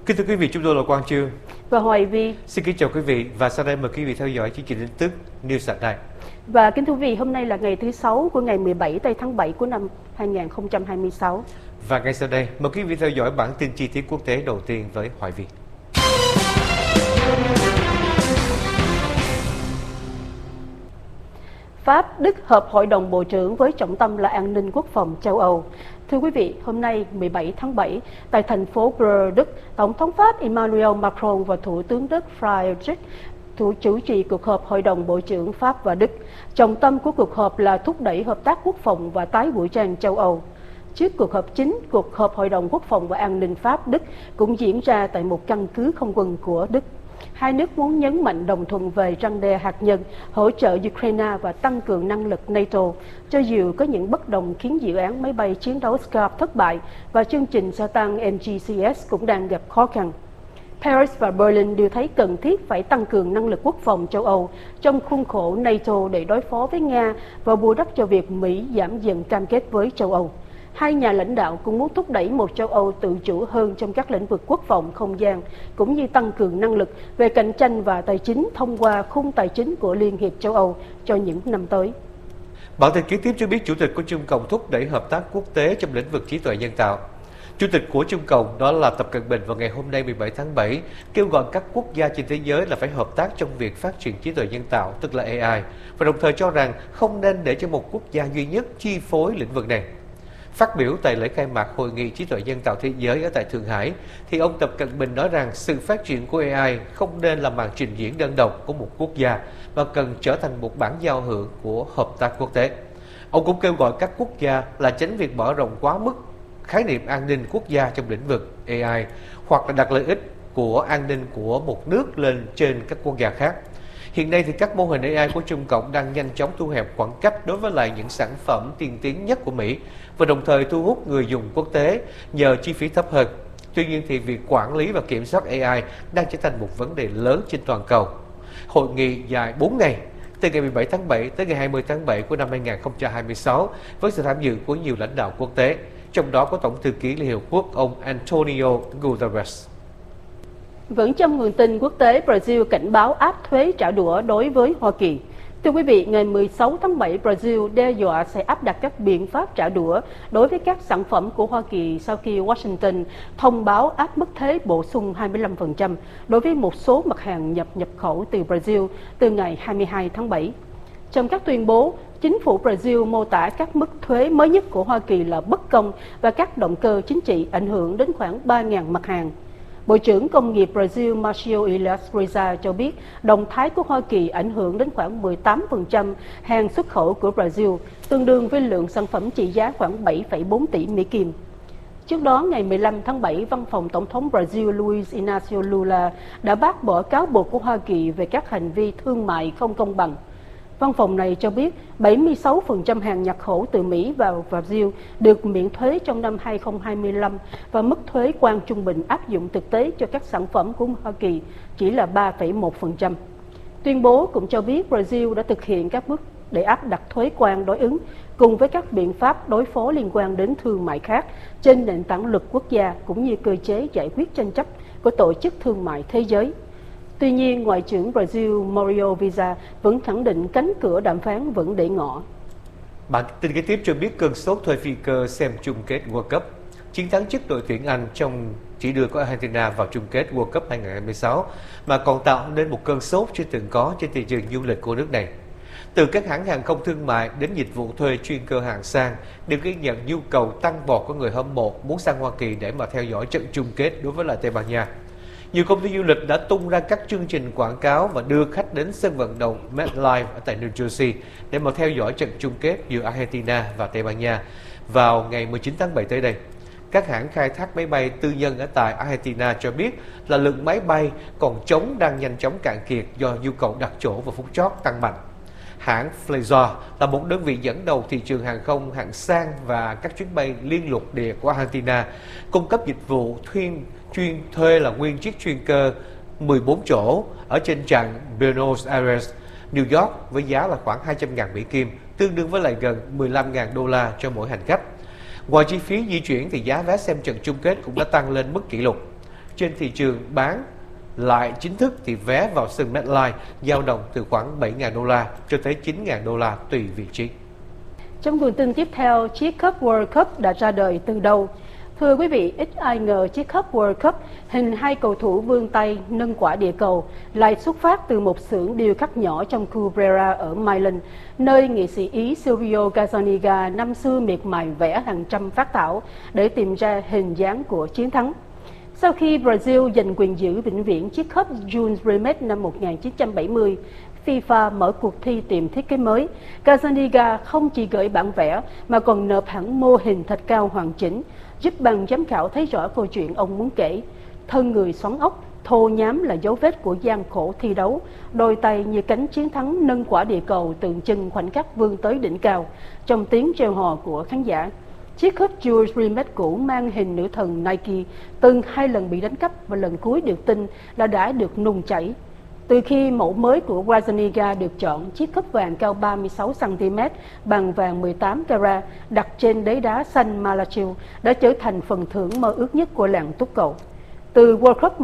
Kính thưa quý vị, chúng tôi là Quang Chương và Hoài Vi. Xin kính chào quý vị và sau đây mời quý vị theo dõi chương trình tin tức News at Night. Và kính thưa quý vị, hôm nay là ngày thứ 6 của ngày 17 tháng 7 của năm 2026. Và ngay sau đây mời quý vị theo dõi bản tin chi tiết quốc tế đầu tiên với Hoài Vi. Pháp, Đức họp Hội đồng Bộ trưởng với trọng tâm là an ninh quốc phòng châu Âu. Thưa quý vị, hôm nay 17 tháng 7, tại thành phố Bruges, Đức, Tổng thống Pháp Emmanuel Macron và Thủ tướng Đức Friedrich chủ trì cuộc họp Hội đồng Bộ trưởng Pháp và Đức. Trọng tâm của cuộc họp là thúc đẩy hợp tác quốc phòng và tái vũ trang châu Âu. Trước cuộc họp chính, cuộc họp Hội đồng Quốc phòng và An ninh Pháp-Đức cũng diễn ra tại một căn cứ không quân của Đức. Hai nước muốn nhấn mạnh đồng thuận về răn đe hạt nhân, hỗ trợ Ukraine và tăng cường năng lực NATO, cho dù có những bất đồng khiến dự án máy bay chiến đấu Scalp thất bại và chương trình gia tăng MGCS cũng đang gặp khó khăn. Paris và Berlin đều thấy cần thiết phải tăng cường năng lực quốc phòng châu Âu trong khuôn khổ NATO để đối phó với Nga và bù đắp cho việc Mỹ giảm dần cam kết với châu Âu. Hai nhà lãnh đạo cũng muốn thúc đẩy một châu Âu tự chủ hơn trong các lĩnh vực quốc phòng không gian, cũng như tăng cường năng lực về cạnh tranh và tài chính thông qua khung tài chính của Liên hiệp châu Âu cho những năm tới. Bản tin kế tiếp cho biết Chủ tịch của Trung Cộng thúc đẩy hợp tác quốc tế trong lĩnh vực trí tuệ nhân tạo. Chủ tịch của Trung Cộng, đó là Tập Cận Bình, vào ngày hôm nay 17 tháng 7, kêu gọi các quốc gia trên thế giới là phải hợp tác trong việc phát triển trí tuệ nhân tạo, tức là AI, và đồng thời cho rằng không nên để cho một quốc gia duy nhất chi phối lĩnh vực này. Phát biểu tại lễ khai mạc Hội nghị trí tuệ nhân tạo thế giới ở tại Thượng Hải, thì ông Tập Cận Bình nói rằng sự phát triển của AI không nên là màn trình diễn đơn độc của một quốc gia, mà cần trở thành một bản giao hưởng của hợp tác quốc tế. Ông cũng kêu gọi các quốc gia là tránh việc mở rộng quá mức khái niệm an ninh quốc gia trong lĩnh vực AI, hoặc là đặt lợi ích của an ninh của một nước lên trên các quốc gia khác. Hiện nay thì các mô hình AI của Trung Cộng đang nhanh chóng thu hẹp khoảng cách đối với lại những sản phẩm tiên tiến nhất của Mỹ và đồng thời thu hút người dùng quốc tế nhờ chi phí thấp hơn. Tuy nhiên thì việc quản lý và kiểm soát AI đang trở thành một vấn đề lớn trên toàn cầu. Hội nghị dài 4 ngày, từ ngày 17 tháng 7 tới ngày 20 tháng 7 của năm 2026 với sự tham dự của nhiều lãnh đạo quốc tế, trong đó có Tổng thư ký Liên Hiệp Quốc ông Antonio Guterres. Vẫn trong nguồn tin quốc tế, Brazil cảnh báo áp thuế trả đũa đối với Hoa Kỳ. Thưa quý vị, ngày 16 tháng 7, Brazil đe dọa sẽ áp đặt các biện pháp trả đũa đối với các sản phẩm của Hoa Kỳ sau khi Washington thông báo áp mức thuế bổ sung 25% đối với một số mặt hàng nhập khẩu từ Brazil từ ngày 22 tháng 7. Trong các tuyên bố, chính phủ Brazil mô tả các mức thuế mới nhất của Hoa Kỳ là bất công và các động cơ chính trị ảnh hưởng đến khoảng 3.000 mặt hàng. Bộ trưởng Công nghiệp Brazil Marcio Elias Reza cho biết động thái của Hoa Kỳ ảnh hưởng đến khoảng 18% hàng xuất khẩu của Brazil, tương đương với lượng sản phẩm trị giá khoảng 7,4 tỷ Mỹ Kim. Trước đó, ngày 15 tháng 7, Văn phòng Tổng thống Brazil Luiz Inácio Lula đã bác bỏ cáo buộc của Hoa Kỳ về các hành vi thương mại không công bằng. Văn phòng này cho biết 76% hàng nhập khẩu từ Mỹ vào Brazil được miễn thuế trong năm 2025 và mức thuế quan trung bình áp dụng thực tế cho các sản phẩm của Hoa Kỳ chỉ là 3,1%. Tuyên bố cũng cho biết Brazil đã thực hiện các bước để áp đặt thuế quan đối ứng cùng với các biện pháp đối phó liên quan đến thương mại khác trên nền tảng luật quốc gia cũng như cơ chế giải quyết tranh chấp của Tổ chức Thương mại Thế giới. Tuy nhiên, Ngoại trưởng Brazil Mario Vieira vẫn khẳng định cánh cửa đàm phán vẫn để ngỏ. Bản tin kế tiếp cho biết cơn sốt thuê phi cơ xem chung kết World Cup. Chiến thắng trước đội tuyển Anh trong chỉ đưa của Argentina vào chung kết World Cup 2026 mà còn tạo nên một cơn sốt chưa từng có trên thị trường du lịch của nước này. Từ các hãng hàng không thương mại đến dịch vụ thuê chuyên cơ hạng sang đều ghi nhận nhu cầu tăng vọt của người hâm mộ muốn sang Hoa Kỳ để mà theo dõi trận chung kết đối với lại Tây Ban Nha. Nhiều công ty du lịch đã tung ra các chương trình quảng cáo và đưa khách đến sân vận động MetLife ở tại New Jersey để mà theo dõi trận chung kết giữa Argentina và Tây Ban Nha vào ngày 19 tháng 7 tới đây. Các hãng khai thác máy bay tư nhân ở tại Argentina cho biết là lượng máy bay còn trống đang nhanh chóng cạn kiệt do nhu cầu đặt chỗ vào phút chót tăng mạnh. Hãng Flexor là một đơn vị dẫn đầu thị trường hàng không hạng sang và các chuyến bay liên lục địa của Argentina, cung cấp dịch vụ chuyên thuê là nguyên chiếc chuyên cơ 14 chỗ ở trên chặng Buenos Aires, New York với giá là khoảng 200.000 Mỹ Kim, tương đương với lại gần 15.000 đô la cho mỗi hành khách. Ngoài chi phí di chuyển thì giá vé xem trận chung kết cũng đã tăng lên mức kỷ lục. trên thị trường bán lại chính thức thì vé vào sân MetLife dao động từ khoảng 7.000 đô la cho tới 9.000 đô la tùy vị trí. Trong nguồn tin tiếp theo, chiếc cúp World Cup đã ra đời từ đâu? Thưa quý vị, ít ai ngờ chiếc cúp World Cup hình hai cầu thủ vươn tay nâng quả địa cầu lại xuất phát từ một xưởng điêu khắc nhỏ trong khu Brera ở Milan, nơi nghệ sĩ Ý Silvio Gazzaniga năm xưa miệt mài vẽ hàng trăm phác thảo để tìm ra hình dáng của chiến thắng. Sau khi Brazil giành quyền giữ vĩnh viễn chiếc cúp Jules Rimet năm 1970, FIFA mở cuộc thi tìm thiết kế mới. Gazzaniga không chỉ gửi bản vẽ mà còn nộp hẳn mô hình thạch cao hoàn chỉnh, giúp ban giám khảo thấy rõ câu chuyện ông muốn kể. Thân người xoắn ốc, thô nhám là dấu vết của gian khổ thi đấu, đôi tay như cánh chiến thắng nâng quả địa cầu tượng trưng khoảnh khắc vươn tới đỉnh cao trong tiếng reo hò của khán giả. Chiếc cúp Jules Rimet cũ mang hình nữ thần Nike từng 2 lần bị đánh cắp và lần cuối được tin là đã được nung chảy. Từ khi mẫu mới của Gazzaniga được chọn, chiếc cúp vàng cao 36 cm bằng vàng 18 carat đặt trên đế đá xanh Malachil đã trở thành phần thưởng mơ ước nhất của làng túc cầu. Từ World Cup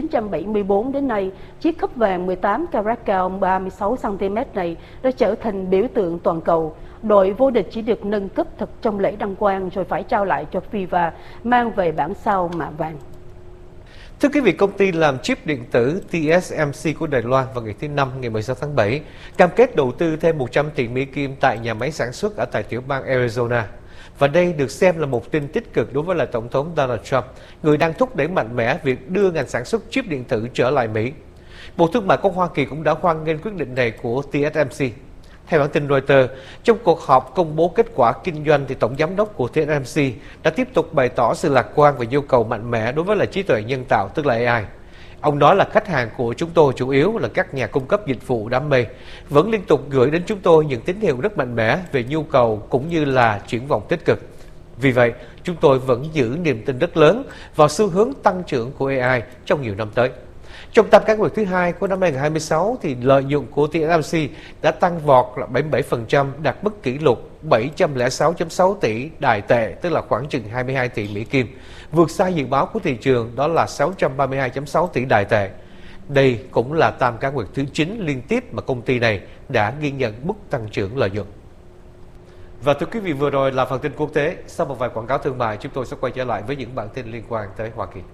1974 đến nay, chiếc cúp vàng 18 carat cao 36 cm này đã trở thành biểu tượng toàn cầu. Đội vô địch chỉ được nâng cúp thật trong lễ đăng quang rồi phải trao lại cho FIFA mang về bản sao mạ vàng. Thưa quý vị, công ty làm chip điện tử TSMC của Đài Loan vào ngày thứ Năm, ngày 16 tháng 7, cam kết đầu tư thêm 100 tỷ Mỹ Kim tại nhà máy sản xuất ở tại tiểu bang Arizona. Và đây được xem là một tin tích cực đối với lại Tổng thống Donald Trump, người đang thúc đẩy mạnh mẽ việc đưa ngành sản xuất chip điện tử trở lại Mỹ. Bộ Thương mại của Hoa Kỳ cũng đã hoan nghênh quyết định này của TSMC. Theo bản tin Reuters, trong cuộc họp công bố kết quả kinh doanh thì Tổng giám đốc của TSMC đã tiếp tục bày tỏ sự lạc quan về nhu cầu mạnh mẽ đối với lại trí tuệ nhân tạo, tức là AI. Ông nói là khách hàng của chúng tôi chủ yếu là các nhà cung cấp dịch vụ đam mê, vẫn liên tục gửi đến chúng tôi những tín hiệu rất mạnh mẽ về nhu cầu cũng như là triển vọng tích cực. Vì vậy, chúng tôi vẫn giữ niềm tin rất lớn vào xu hướng tăng trưởng của AI trong nhiều năm tới. Trong tam cá nguyệt thứ hai của năm 2026 thì lợi nhuận của TSMC đã tăng vọt là 77%, đạt mức kỷ lục 706.6 tỷ Đài tệ, tức là khoảng chừng 22 tỷ Mỹ Kim, vượt xa dự báo của thị trường đó là 632.6 tỷ Đài tệ. Đây cũng là tam cá nguyệt thứ 9 liên tiếp mà công ty này đã ghi nhận mức tăng trưởng lợi nhuận. Và thưa quý vị, vừa rồi là phần tin quốc tế. Sau một vài quảng cáo thương mại, chúng tôi sẽ quay trở lại với những bản tin liên quan tới Hoa Kỳ.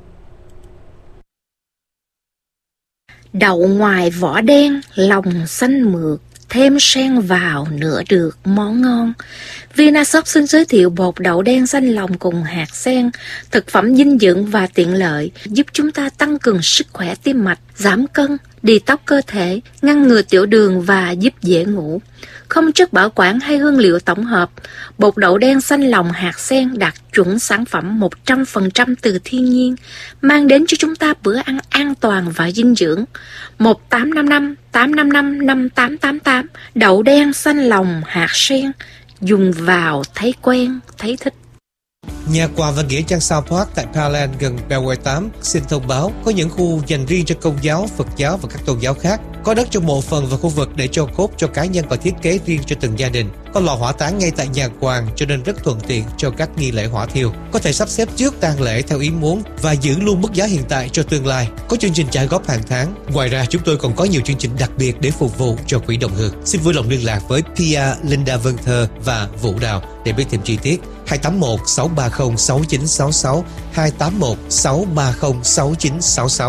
Đậu ngoài vỏ đen, lòng xanh mượt, thêm sen vào nữa được món ngon. Vinashop xin giới thiệu bột đậu đen xanh lòng cùng hạt sen, thực phẩm dinh dưỡng và tiện lợi, giúp chúng ta tăng cường sức khỏe tim mạch, giảm cân, detox cơ thể, ngăn ngừa tiểu đường và giúp dễ ngủ. Không chất bảo quản hay hương liệu tổng hợp, bột đậu đen xanh lòng hạt sen đạt chuẩn sản phẩm 100% từ thiên nhiên, mang đến cho chúng ta bữa ăn an toàn và dinh dưỡng. 1855 855 5888, đậu đen xanh lòng hạt sen, dùng vào thấy quen, thấy thích. Nhà quà và nghĩa trang South Park tại Pearland gần Beltway 8 xin thông báo có những khu dành riêng cho Công giáo, Phật giáo và các tôn giáo khác. Có đất trong mộ phần và khu vực để cho cốt cho cá nhân và thiết kế riêng cho từng gia đình. Có lò hỏa táng ngay tại nhà quàng cho nên rất thuận tiện cho các nghi lễ hỏa thiêu. Có thể sắp xếp trước tang lễ theo ý muốn và giữ luôn mức giá hiện tại cho tương lai. Có chương trình trả góp hàng tháng. Ngoài ra chúng tôi còn có nhiều chương trình đặc biệt để phục vụ cho quỹ đồng hương. Xin vui lòng liên lạc với Pia, Linda Vân Thơ và Vũ Đào để biết thêm chi tiết. 281 630 6966 281 630 6966.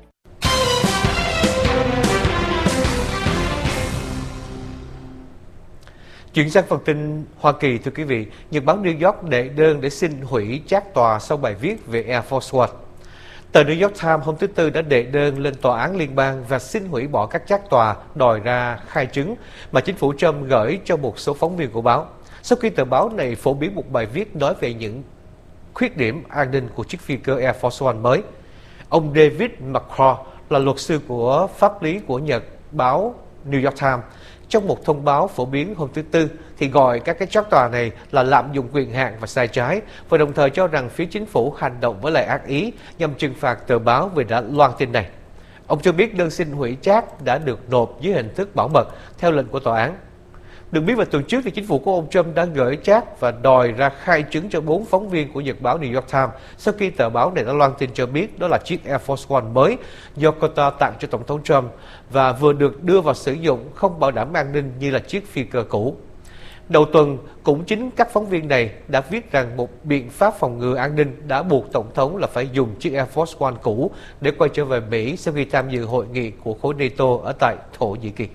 Chuyển sang phần tin Hoa Kỳ, thưa quý vị, Nhật báo New York đệ đơn để xin hủy trác tòa sau bài viết về Air Force One. Tờ New York Times hôm thứ Tư đã đệ đơn lên tòa án liên bang và xin hủy bỏ các trác tòa đòi ra khai chứng mà chính phủ Trump gửi cho một số phóng viên của báo. Sau khi tờ báo này phổ biến một bài viết nói về những khuyết điểm an ninh của chiếc phi cơ Air Force One mới. Ông David McCraw là luật sư của pháp lý của Nhật báo New York Times, trong một thông báo phổ biến hôm thứ Tư thì gọi các cái trác tòa này là lạm dụng quyền hạn và sai trái, và đồng thời cho rằng phía chính phủ hành động với lại ác ý nhằm trừng phạt tờ báo vì đã loan tin này. Ông cho biết đơn xin hủy trác đã được nộp dưới hình thức bảo mật theo lệnh của tòa án. Được biết vào tuần trước thì chính phủ của ông Trump đã gửi chat và đòi ra khai chứng cho 4 phóng viên của nhật báo New York Times sau khi tờ báo này đã loan tin cho biết đó là chiếc Air Force One mới do Qatar tặng cho Tổng thống Trump và vừa được đưa vào sử dụng không bảo đảm an ninh như là chiếc phi cơ cũ. Đầu tuần, cũng chính các phóng viên này đã viết rằng một biện pháp phòng ngừa an ninh đã buộc Tổng thống là phải dùng chiếc Air Force One cũ để quay trở về Mỹ sau khi tham dự hội nghị của khối NATO ở tại Thổ Nhĩ Kỳ.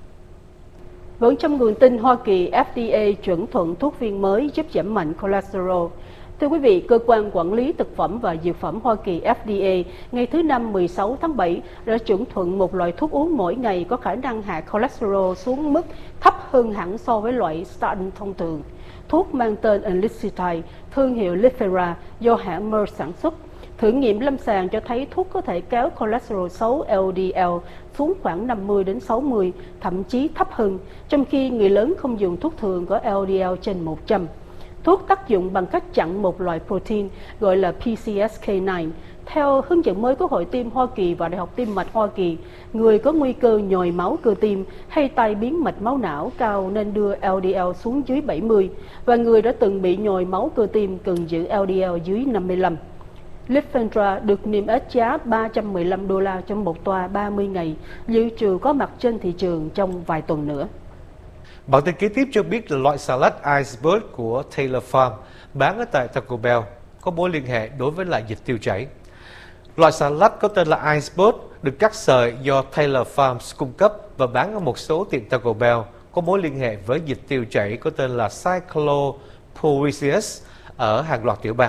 Vẫn trong nguồn tin, Hoa Kỳ FDA chuẩn thuận thuốc viên mới giúp giảm mạnh cholesterol. Thưa quý vị, Cơ quan Quản lý Thực phẩm và Dược phẩm Hoa Kỳ FDA ngày thứ Năm 16 tháng 7 đã chuẩn thuận một loại thuốc uống mỗi ngày có khả năng hạ cholesterol xuống mức thấp hơn hẳn so với loại statin thông thường. Thuốc mang tên Enlicitide, thương hiệu Lifera do hãng Merck sản xuất. Thử nghiệm lâm sàng cho thấy thuốc có thể kéo cholesterol xấu LDL xuống khoảng 50 đến 60, thậm chí thấp hơn, trong khi người lớn không dùng thuốc thường có LDL trên 100. Thuốc tác dụng bằng cách chặn một loại protein gọi là PCSK9. Theo hướng dẫn mới của Hội Tim Hoa Kỳ và Đại học Tim mạch Hoa Kỳ, người có nguy cơ nhồi máu cơ tim hay tai biến mạch máu não cao nên đưa LDL xuống dưới 70, và người đã từng bị nhồi máu cơ tim cần giữ LDL dưới 55. Lifera được niêm yết giá $315 trong một toa 30 ngày, dự trù có mặt trên thị trường trong vài tuần nữa. Bản tin kế tiếp cho biết là loại salad iceberg của Taylor Farm bán ở tại Taco Bell có mối liên hệ đối với lại dịch tiêu chảy. Loại salad có tên là iceberg được cắt sợi do Taylor Farms cung cấp và bán ở một số tiệm Taco Bell có mối liên hệ với dịch tiêu chảy có tên là Cyclopuricus ở hàng loạt tiểu bang.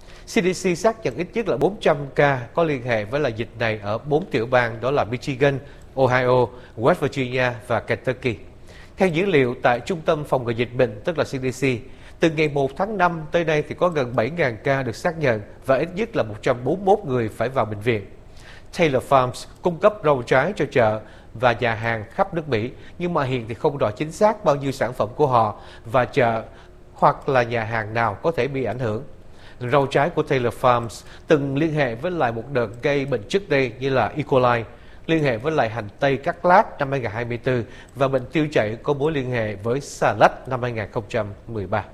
CDC xác nhận ít nhất là 400 ca có liên hệ với loại dịch này ở 4 tiểu bang, đó là Michigan, Ohio, West Virginia và Kentucky. Theo dữ liệu tại Trung tâm Phòng ngừa Dịch bệnh, tức là CDC, từ ngày 1 tháng 5 tới nay thì có gần 7.000 ca được xác nhận và ít nhất là 141 người phải vào bệnh viện. Taylor Farms cung cấp rau trái cho chợ và nhà hàng khắp nước Mỹ, nhưng mà hiện thì không rõ chính xác bao nhiêu sản phẩm của họ và chợ hoặc là nhà hàng nào có thể bị ảnh hưởng. Rau trái của Taylor Farms từng liên hệ với lại một đợt gây bệnh trước đây như là E. coli, liên hệ với lại hành tây cắt lát năm 2024 và bệnh tiêu chảy có mối liên hệ với xà lách năm 2013.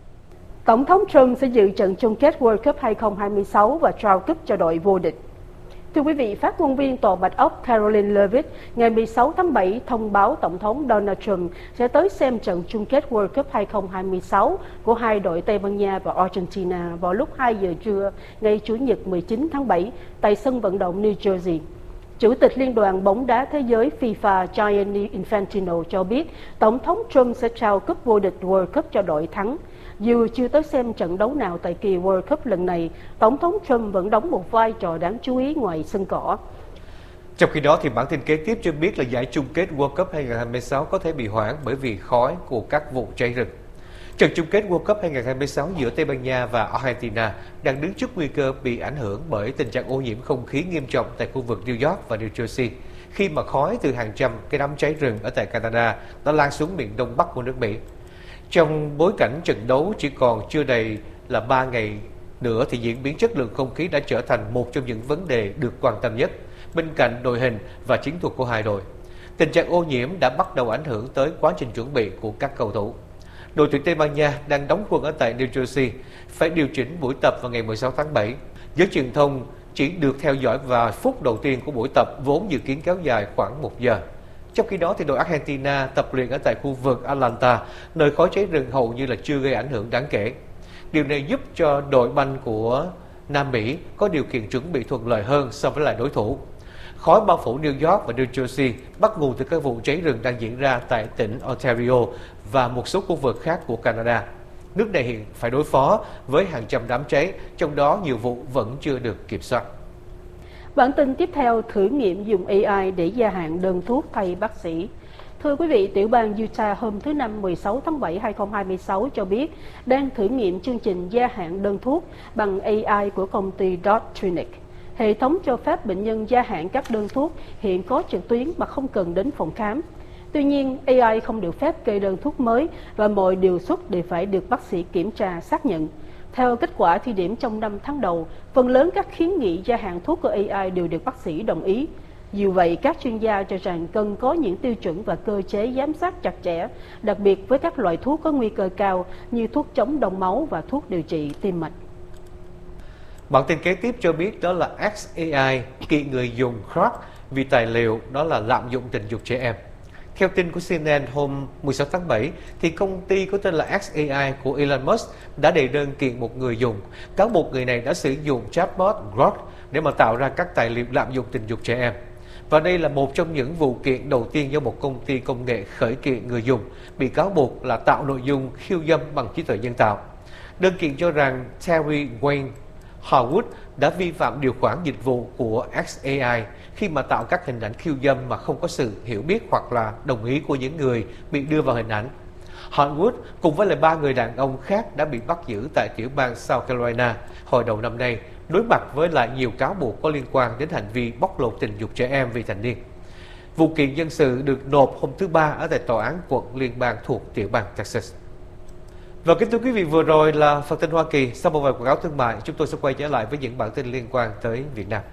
Tổng thống Trump sẽ dự trận chung kết World Cup 2026 và trao cúp cho đội vô địch. Thưa quý vị, phát ngôn viên Tòa Bạch Ốc Caroline Leavitt ngày 16 tháng 7 thông báo Tổng thống Donald Trump sẽ tới xem trận chung kết World Cup 2026 của hai đội Tây Ban Nha và Argentina vào lúc 2 giờ trưa ngày Chủ nhật 19 tháng 7 tại sân vận động New Jersey. Chủ tịch Liên đoàn bóng đá thế giới FIFA Gianni Infantino cho biết Tổng thống Trump sẽ trao cúp vô địch World Cup cho đội thắng. Dù chưa tới xem trận đấu nào tại kỳ World Cup lần này, Tổng thống Trump vẫn đóng một vai trò đáng chú ý ngoài sân cỏ. Trong khi đó thì bản tin kế tiếp cho biết là giải chung kết World Cup 2026 có thể bị hoãn bởi vì khói của các vụ cháy rừng. Trận chung kết World Cup 2026 giữa Tây Ban Nha và Argentina đang đứng trước nguy cơ bị ảnh hưởng bởi tình trạng ô nhiễm không khí nghiêm trọng tại khu vực New York và New Jersey, khi mà khói từ hàng trăm cái đám cháy rừng ở tại Canada đã lan xuống miền đông bắc của nước Mỹ. Trong bối cảnh trận đấu chỉ còn chưa đầy là 3 ngày nữa thì diễn biến chất lượng không khí đã trở thành một trong những vấn đề được quan tâm nhất, bên cạnh đội hình và chiến thuật của hai đội. Tình trạng ô nhiễm đã bắt đầu ảnh hưởng tới quá trình chuẩn bị của các cầu thủ. Đội tuyển Tây Ban Nha đang đóng quân ở tại New Jersey phải điều chỉnh buổi tập vào ngày 16 tháng 7. Giới truyền thông chỉ được theo dõi vài phút đầu tiên của buổi tập vốn dự kiến kéo dài khoảng 1 giờ. Trong khi đó thì đội Argentina tập luyện ở tại khu vực Atlanta, nơi khói cháy rừng hầu như là chưa gây ảnh hưởng đáng kể. Điều này giúp cho đội banh của Nam Mỹ có điều kiện chuẩn bị thuận lợi hơn so với lại đối thủ. Khói bao phủ New York và New Jersey bắt nguồn từ các vụ cháy rừng đang diễn ra tại tỉnh Ontario và một số khu vực khác của Canada. Nước này hiện phải đối phó với hàng trăm đám cháy, trong đó nhiều vụ vẫn chưa được kiểm soát. Bản tin tiếp theo, thử nghiệm dùng AI để gia hạn đơn thuốc thay bác sĩ. Thưa quý vị, tiểu bang Utah hôm thứ Năm 16 tháng 7 2026 cho biết đang thử nghiệm chương trình gia hạn đơn thuốc bằng AI của công ty Doctrinic. Hệ thống cho phép bệnh nhân gia hạn các đơn thuốc hiện có trực tuyến mà không cần đến phòng khám. Tuy nhiên, AI không được phép kê đơn thuốc mới và mọi điều xuất đều phải được bác sĩ kiểm tra xác nhận. Theo kết quả thí điểm trong 5 tháng đầu, phần lớn các khuyến nghị gia hạn thuốc của AI đều được bác sĩ đồng ý. Dù vậy, các chuyên gia cho rằng cần có những tiêu chuẩn và cơ chế giám sát chặt chẽ, đặc biệt với các loại thuốc có nguy cơ cao như thuốc chống đông máu và thuốc điều trị tim mạch. Bản tin kế tiếp cho biết đó là xAI kiện người dùng Grok vì tài liệu đó là lạm dụng tình dục trẻ em. Theo tin của CNN hôm 16 tháng 7, thì công ty có tên là xAI của Elon Musk đã đệ đơn kiện một người dùng, cáo buộc người này đã sử dụng chatbot Grok để mà tạo ra các tài liệu lạm dụng tình dục trẻ em. Và đây là một trong những vụ kiện đầu tiên do một công ty công nghệ khởi kiện người dùng bị cáo buộc là tạo nội dung khiêu dâm bằng trí tuệ nhân tạo. Đơn kiện cho rằng Terry Wayne Harwood đã vi phạm điều khoản dịch vụ của xAI khi mà tạo các hình ảnh khiêu dâm mà không có sự hiểu biết hoặc là đồng ý của những người bị đưa vào hình ảnh. Harwood cùng với lại 3 người đàn ông khác đã bị bắt giữ tại tiểu bang South Carolina hồi đầu năm nay, đối mặt với lại nhiều cáo buộc có liên quan đến hành vi bóc lột tình dục trẻ em vị thành niên. Vụ kiện dân sự được nộp hôm thứ Ba ở tại tòa án quận liên bang thuộc tiểu bang Texas. Và kính thưa quý vị, vừa rồi là phần tin Hoa Kỳ. Sau một vài quảng cáo thương mại, chúng tôi sẽ quay trở lại với những bản tin liên quan tới Việt Nam.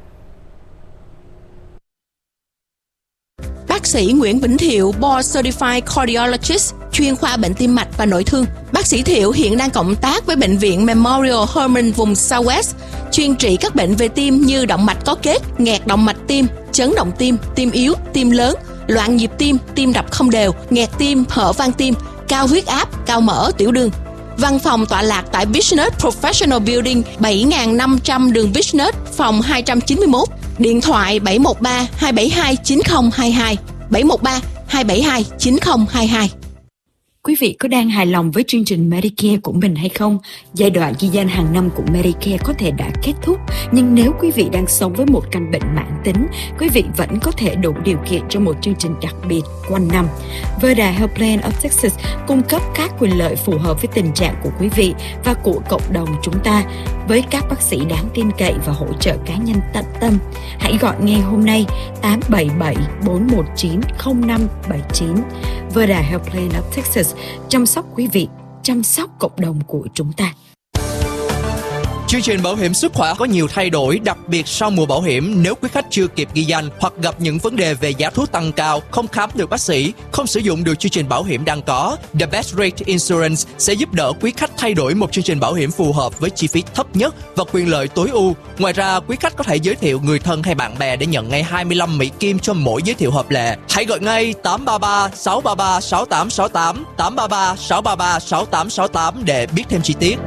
Bác sĩ Nguyễn Vĩnh Thiệu, Board Certified Cardiologist, chuyên khoa bệnh tim mạch và nội thương. Bác sĩ Thiệu hiện đang cộng tác với Bệnh viện Memorial Hermann vùng Southwest, chuyên trị các bệnh về tim như động mạch có kết, nghẹt động mạch tim, chấn động tim, tim yếu, tim lớn, loạn nhịp tim, tim đập không đều, nghẹt tim, hở van tim, cao huyết áp, cao mỡ, tiểu đường. Văn phòng tọa lạc tại Business Professional Building 7500 đường Business, phòng 291. Điện thoại 713 272 9022, 713 272 9022. Quý vị có đang hài lòng với chương trình Medicare của mình hay không? Giai đoạn ghi danh hàng năm của Medicare có thể đã kết thúc, nhưng nếu quý vị đang sống với một căn bệnh mãn tính, quý vị vẫn có thể đủ điều kiện cho một chương trình đặc biệt quanh năm. Verda Health Plan of Texas cung cấp các quyền lợi phù hợp với tình trạng của quý vị và của cộng đồng chúng ta, với các bác sĩ đáng tin cậy và hỗ trợ cá nhân tận tâm. Hãy gọi ngay hôm nay 877 419 0579. Verda Health Plan of Texas, chăm sóc quý vị, chăm sóc cộng đồng của chúng ta. Chương trình bảo hiểm sức khỏe có nhiều thay đổi, đặc biệt sau mùa bảo hiểm. Nếu quý khách chưa kịp ghi danh hoặc gặp những vấn đề về giá thuốc tăng cao, không khám được bác sĩ, không sử dụng được chương trình bảo hiểm đang có, The Best Rate Insurance sẽ giúp đỡ quý khách thay đổi một chương trình bảo hiểm phù hợp với chi phí thấp nhất và quyền lợi tối ưu. Ngoài ra, quý khách có thể giới thiệu người thân hay bạn bè để nhận ngay 25 Mỹ Kim cho mỗi giới thiệu hợp lệ. Hãy gọi ngay 833 633 6868, 833 633 6868 để biết thêm chi tiết.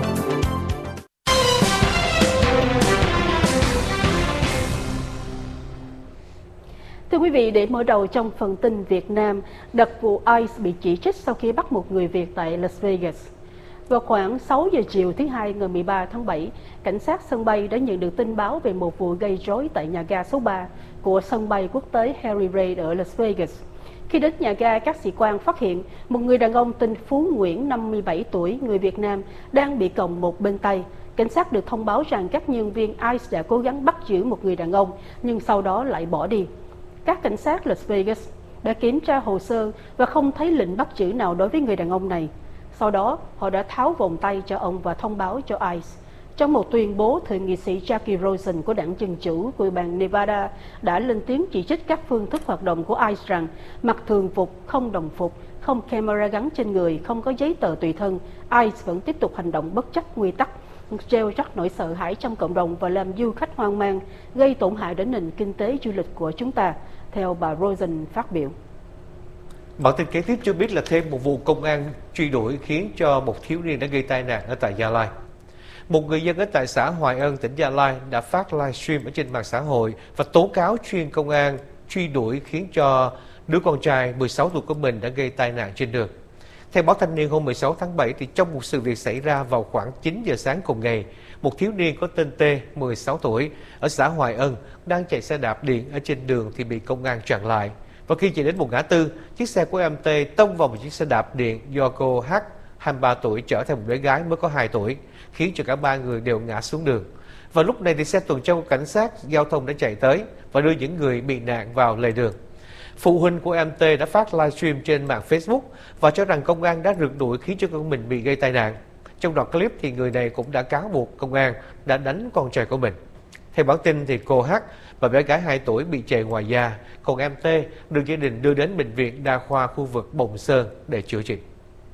Thưa quý vị, để mở đầu trong phần tin Việt Nam, đặc vụ ICE bị chỉ trích sau khi bắt một người Việt tại Las Vegas. Vào khoảng 6 giờ chiều thứ Hai ngày 13 tháng 7, cảnh sát sân bay đã nhận được tin báo về một vụ gây rối tại nhà ga số 3 của sân bay quốc tế Harry Reid ở Las Vegas. Khi đến nhà ga, các sĩ quan phát hiện một người đàn ông tên Phú Nguyễn, 57 tuổi, người Việt Nam, đang bị còng một bên tay. Cảnh sát được thông báo rằng các nhân viên ICE đã cố gắng bắt giữ một người đàn ông, nhưng sau đó lại bỏ đi. Các cảnh sát Las Vegas đã kiểm tra hồ sơ và không thấy lệnh bắt giữ nào đối với người đàn ông này. Sau đó, họ đã tháo vòng tay cho ông và thông báo cho ICE. Trong một tuyên bố, thượng nghị sĩ Jackie Rosen của đảng Dân Chủ của bang Nevada đã lên tiếng chỉ trích các phương thức hoạt động của ICE rằng mặc thường phục, không đồng phục, không camera gắn trên người, không có giấy tờ tùy thân, ICE vẫn tiếp tục hành động bất chấp quy tắc, gieo rắc nỗi sợ hãi trong cộng đồng và làm du khách hoang mang, gây tổn hại đến nền kinh tế du lịch của chúng ta, theo bà Rosen phát biểu. Bản tin kế tiếp cho biết là thêm một vụ công an truy đuổi khiến cho một thiếu niên đã gây tai nạn ở tại Gia Lai. Một người dân ở tại xã Hoài Ân, tỉnh Gia Lai đã phát livestream ở trên mạng xã hội và tố cáo chuyên công an truy đuổi khiến cho đứa con trai 16 tuổi của mình đã gây tai nạn trên đường. Theo báo Thanh niên hôm 16 tháng 7, thì trong một sự việc xảy ra vào khoảng 9 giờ sáng cùng ngày, một thiếu niên có tên T, 16 tuổi, ở xã Hoài Ân, đang chạy xe đạp điện ở trên đường thì bị công an chặn lại. Và khi chạy đến một ngã tư, chiếc xe của em T tông vào một chiếc xe đạp điện do cô H, 23 tuổi, chở theo một bé gái mới có 2 tuổi, khiến cho cả ba người đều ngã xuống đường. Và lúc này thì xe tuần tra của cảnh sát giao thông đã chạy tới và đưa những người bị nạn vào lề đường. Phụ huynh của em T đã phát livestream trên mạng Facebook và cho rằng công an đã rượt đuổi khiến cho con mình bị gây tai nạn. Trong đoạn clip thì người này cũng đã cáo buộc công an đã đánh con trai của mình. Theo bản tin thì cô H và bé gái 2 tuổi bị chày ngoài da, còn em T được gia đình đưa đến bệnh viện đa khoa khu vực Bồng Sơn để chữa trị.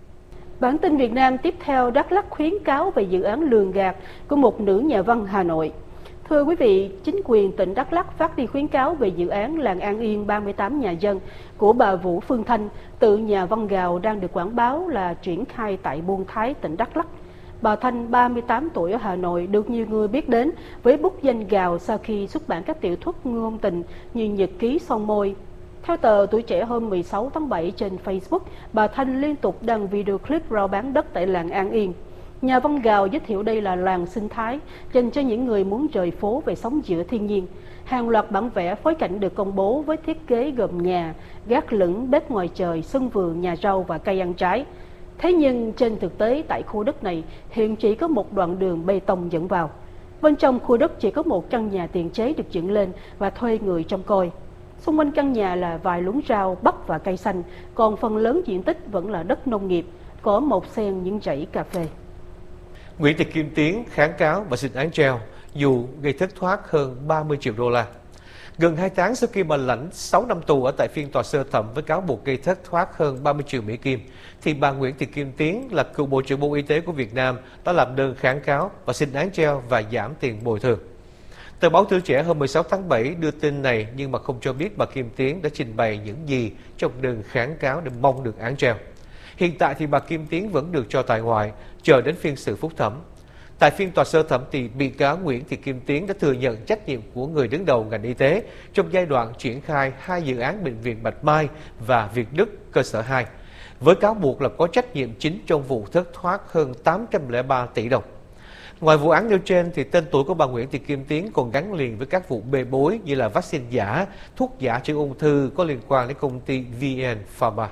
Bản tin Việt Nam tiếp theo, Đắk Lắk khuyến cáo về dự án lường gạt của một nữ nhà văn Hà Nội. Thưa quý vị, chính quyền tỉnh Đắk Lắk phát đi khuyến cáo về dự án làng An Yên 38 nhà dân của bà Vũ Phương Thanh, tự nhà văn Gào đang được quảng báo là triển khai tại Buôn Thái, tỉnh Đắk Lắk. Bà Thanh, 38 tuổi ở Hà Nội, được nhiều người biết đến với bút danh Gào sau khi xuất bản các tiểu thuyết ngôn tình như Nhật ký son môi. Theo tờ Tuổi Trẻ hôm 16 tháng 7 trên Facebook, bà Thanh liên tục đăng video clip rao bán đất tại làng An Yên. Nhà văn Gào giới thiệu đây là làng sinh thái dành cho những người muốn rời phố về sống giữa thiên nhiên. Hàng loạt bản vẽ phối cảnh được công bố với thiết kế gồm nhà, gác lửng, bếp ngoài trời, sân vườn, nhà rau và cây ăn trái. Thế nhưng trên thực tế tại khu đất này hiện chỉ có một đoạn đường bê tông dẫn vào. Bên trong khu đất chỉ có một căn nhà tiền chế được dựng lên và thuê người trông coi. Xung quanh căn nhà là vài luống rau, bắp và cây xanh, còn phần lớn diện tích vẫn là đất nông nghiệp, có một xen những rẫy cà phê. Nguyễn Thị Kim Tiến kháng cáo và xin án treo dù gây thất thoát hơn 30 triệu đô la. Gần 2 tháng sau khi bà lãnh 6 năm tù ở tại phiên tòa sơ thẩm với cáo buộc gây thất thoát hơn 30 triệu Mỹ Kim, thì bà Nguyễn Thị Kim Tiến là cựu Bộ trưởng Bộ Y tế của Việt Nam đã làm đơn kháng cáo và xin án treo và giảm tiền bồi thường. Tờ báo Tuổi Trẻ hôm 16 tháng 7 đưa tin này nhưng mà không cho biết bà Kim Tiến đã trình bày những gì trong đơn kháng cáo để mong được án treo. Hiện tại thì bà Kim Tiến vẫn được cho tại ngoại, chờ đến phiên xử phúc thẩm. Tại phiên tòa sơ thẩm thì bị cáo Nguyễn Thị Kim Tiến đã thừa nhận trách nhiệm của người đứng đầu ngành y tế trong giai đoạn triển khai 2 dự án bệnh viện Bạch Mai và Việt Đức cơ sở 2, với cáo buộc là có trách nhiệm chính trong vụ thất thoát hơn 803 tỷ đồng. Ngoài vụ án nêu trên thì tên tuổi của bà Nguyễn Thị Kim Tiến còn gắn liền với các vụ bê bối như là vaccine giả, thuốc giả chữa ung thư có liên quan đến công ty VN Pharma.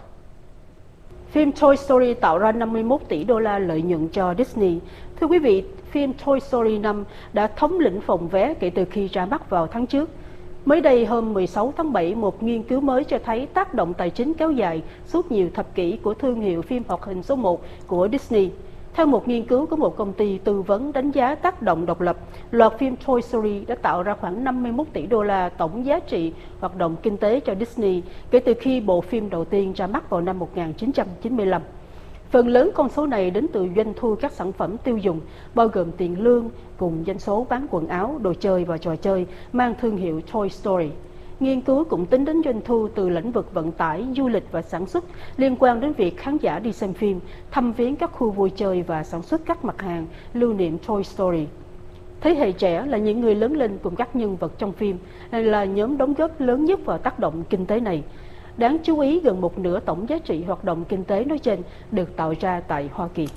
Phim Toy Story tạo ra 51 tỷ đô la lợi nhuận cho Disney. Thưa quý vị, phim Toy Story 5 đã thống lĩnh phòng vé kể từ khi ra mắt vào tháng trước. Mới đây hôm 16 tháng 7, một nghiên cứu mới cho thấy tác động tài chính kéo dài suốt nhiều thập kỷ của thương hiệu phim hoạt hình số 1 của Disney. Theo một nghiên cứu của một công ty tư vấn đánh giá tác động độc lập, loạt phim Toy Story đã tạo ra khoảng 51 tỷ đô la tổng giá trị hoạt động kinh tế cho Disney kể từ khi bộ phim đầu tiên ra mắt vào năm 1995. Phần lớn con số này đến từ doanh thu các sản phẩm tiêu dùng, bao gồm tiền lương cùng doanh số bán quần áo, đồ chơi và trò chơi mang thương hiệu Toy Story. Nghiên cứu cũng tính đến doanh thu từ lĩnh vực vận tải, du lịch và sản xuất liên quan đến việc khán giả đi xem phim, thăm viếng các khu vui chơi và sản xuất các mặt hàng lưu niệm Toy Story. Thế hệ trẻ là những người lớn lên cùng các nhân vật trong phim là nhóm đóng góp lớn nhất vào tác động kinh tế này. Đáng chú ý, gần một nửa tổng giá trị hoạt động kinh tế nói trên được tạo ra tại Hoa Kỳ.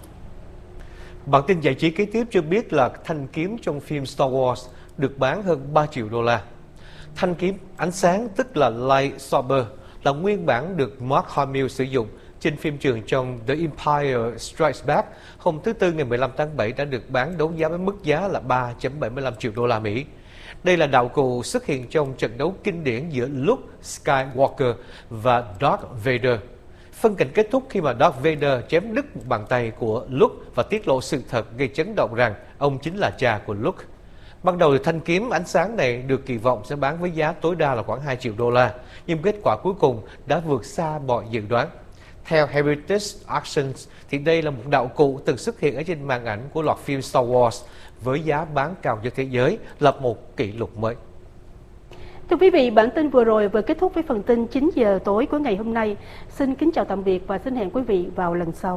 Bản tin giải trí kế tiếp cho biết là thanh kiếm trong phim Star Wars được bán hơn 3 triệu đô la. Thanh kiếm ánh sáng tức là lightsaber là nguyên bản được Mark Hamill sử dụng trên phim trường trong The Empire Strikes Back hôm thứ Tư ngày 15 tháng 7 đã được bán đấu giá với mức giá là 3,75 triệu đô la Mỹ. Đây là đạo cụ xuất hiện trong trận đấu kinh điển giữa Luke Skywalker và Darth Vader. Phân cảnh kết thúc khi mà Darth Vader chém đứt một bàn tay của Luke và tiết lộ sự thật gây chấn động rằng ông chính là cha của Luke. Ban đầu thì thanh kiếm ánh sáng này được kỳ vọng sẽ bán với giá tối đa là khoảng 2 triệu đô la, nhưng kết quả cuối cùng đã vượt xa mọi dự đoán. Theo Heritage Auctions thì đây là một đạo cụ từng xuất hiện ở trên màn ảnh của loạt phim Star Wars với giá bán cao nhất thế giới, lập một kỷ lục mới. Thưa quý vị, bản tin vừa rồi vừa kết thúc với phần tin 9 giờ tối của ngày hôm nay. Xin kính chào tạm biệt và xin hẹn quý vị vào lần sau.